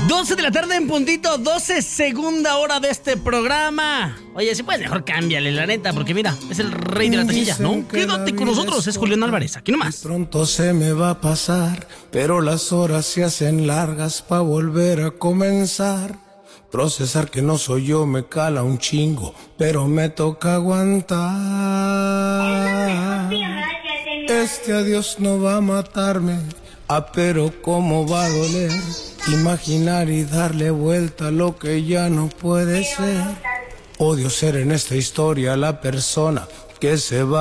12 de la tarde en puntito, 12, segunda hora de este programa. Oye, si puedes mejor cámbiale, la neta, porque mira, es el rey de la taquilla, ¿no? Quédate con nosotros, es Julián Álvarez, aquí nomás. Pronto se me va a pasar, pero las horas se hacen largas pa' volver a comenzar. Procesar que no soy yo me cala un chingo, pero me toca aguantar. Este adiós no va a matarme, pero cómo va a doler. Imaginar y darle vuelta a lo que ya no puede ser. Odio ser en esta historia la persona que se va.